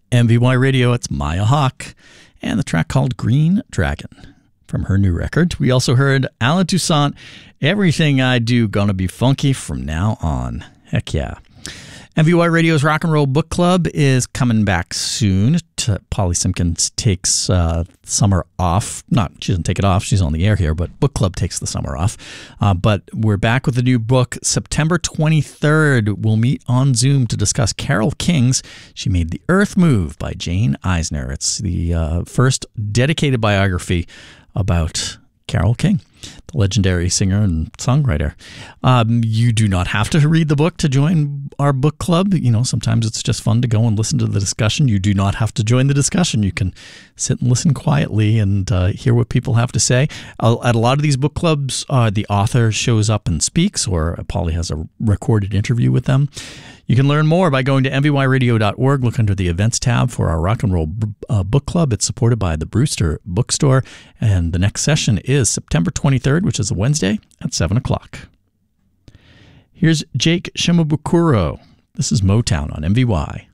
MVY Radio, it's Maya Hawke, and the track called Green Dragon from her new record. We also heard Alan Toussaint, Everything I Do Gonna Be Funky from now on. Heck yeah. MVY Radio's Rock and Roll Book Club is coming back soon. Polly Simpkins takes summer off. She doesn't take it off. She's on the air here, but Book Club takes the summer off. But we're back with a new book. September 23rd, we'll meet on Zoom to discuss Carole King's She Made the Earth Move by Jane Eisner. It's the first dedicated biography about Carole King, the legendary singer and songwriter. You do not have to read the book to join our book club. You know, sometimes it's just fun to go and listen to the discussion. You do not have to join the discussion. You can sit and listen quietly and hear what people have to say. At a lot of these book clubs, the author shows up and speaks, or Polly has a recorded interview with them. You can learn more by going to mvyradio.org. Look under the events tab for our rock and roll book club. It's supported by the Brewster Bookstore. And the next session is September 23rd, which is a Wednesday at 7 o'clock. Here's Jake Shimabukuro. This is Motown on MVY.